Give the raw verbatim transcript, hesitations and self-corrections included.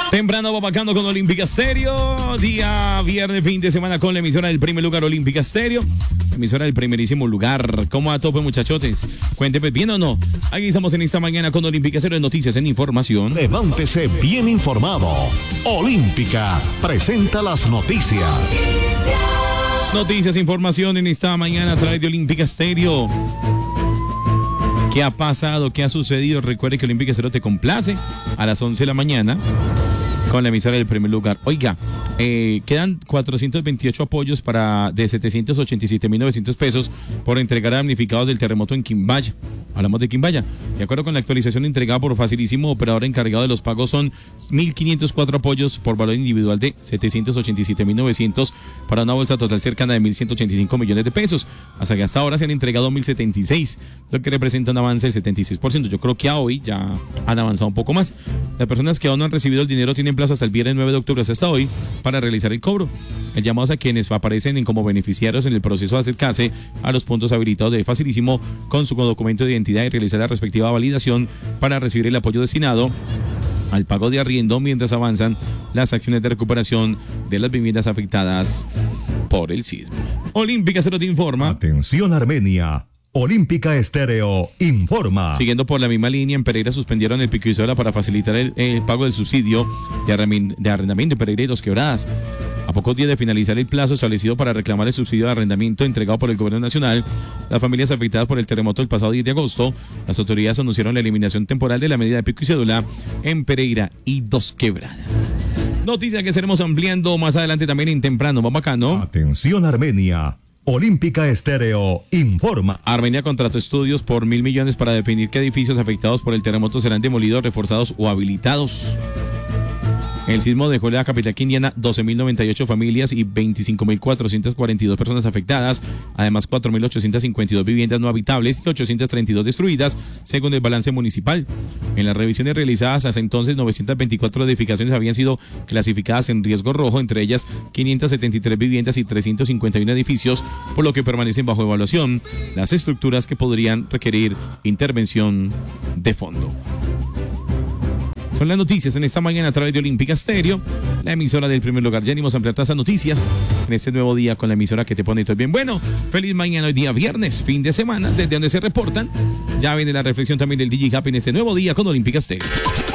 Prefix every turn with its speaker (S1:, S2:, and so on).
S1: Temprano va bacano con Olímpica Stereo. Día viernes, fin de semana con la emisora del primer lugar, Olímpica Stereo. Emisora del primerísimo lugar. ¿Cómo a tope, muchachotes? Cuénteme, ¿bien o no? Aquí estamos en esta mañana con Olímpica Stereo de noticias en información.
S2: Levántese bien informado. Olímpica presenta las noticias.
S1: Noticias, información en esta mañana a través de Olímpica Stereo. ¿Qué ha pasado? ¿Qué ha sucedido? Recuerde que Olímpica Stereo te complace a las once de la mañana con la emisora del primer lugar. Oiga, eh, quedan cuatrocientos veintiocho apoyos para de setecientos ochenta y siete mil novecientos pesos por entregar a damnificados del terremoto en Quimbaya. Hablamos de Quimbaya. De acuerdo con la actualización entregada por Facilísimo, operador encargado de los pagos, son mil quinientos cuatro apoyos por valor individual de setecientos ochenta y siete mil novecientos para una bolsa total cercana de mil ciento ochenta y cinco millones de pesos. Hasta que hasta ahora se han entregado mil setenta y seis, lo que representa un avance del setenta y seis por ciento. Yo creo que a hoy ya han avanzado un poco más. Las personas que aún no han recibido el dinero tienen plazo hasta el viernes nueve de octubre, hasta hoy, para realizar el cobro. El llamado es a quienes aparecen en como beneficiarios en el proceso de acercarse a los puntos habilitados de Facilísimo con su documento de identidad y realizar la respectiva validación para recibir el apoyo destinado al pago de arriendo mientras avanzan las acciones de recuperación de las viviendas afectadas por el sismo. Olímpica Stereo te informa.
S2: Atención, Armenia. Olímpica Stereo informa.
S1: Siguiendo por la misma línea, en Pereira suspendieron el pico y cédula para facilitar el, el pago del subsidio de, arrendamiento, de arrendamiento en Pereira y Dos Quebradas. A pocos días de finalizar el plazo establecido para reclamar el subsidio de arrendamiento entregado por el gobierno nacional, las familias afectadas por el terremoto el pasado diez de agosto, las autoridades anunciaron la eliminación temporal de la medida de pico y cédula en Pereira y Dos Quebradas. Noticia que estaremos ampliando más adelante también en Temprano, va bacano.
S2: Atención, Armenia. Olímpica Stereo informa.
S1: Armenia contrató estudios por mil millones para definir qué edificios afectados por el terremoto serán demolidos, reforzados o habilitados. El sismo dejó en la capital quindiana doce mil noventa y ocho familias y veinticinco mil cuatrocientas cuarenta y dos personas afectadas, además cuatro mil ochocientas cincuenta y dos viviendas no habitables y ochocientas treinta y dos destruidas, según el balance municipal. En las revisiones realizadas hasta entonces, novecientas veinticuatro edificaciones habían sido clasificadas en riesgo rojo, entre ellas quinientas setenta y tres viviendas y trescientos cincuenta y uno edificios, por lo que permanecen bajo evaluación las estructuras que podrían requerir intervención de fondo. Son las noticias en esta mañana a través de Olímpica Stereo, la emisora del primer lugar. Ya venimos a ampliar todas esas noticias en este nuevo día con la emisora que te pone todo bien. Bueno, feliz mañana, hoy día viernes, fin de semana, desde donde se reportan. Ya viene la reflexión también del D J Happy en este nuevo día con Olímpica Stereo.